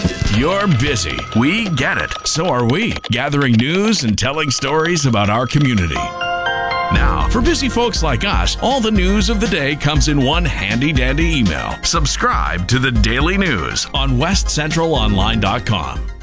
You're busy. We get it. So are we. Gathering news and telling stories about our community. Now, for busy folks like us, all the news of the day comes in one handy-dandy email. Subscribe to the Daily News on westcentralonline.com.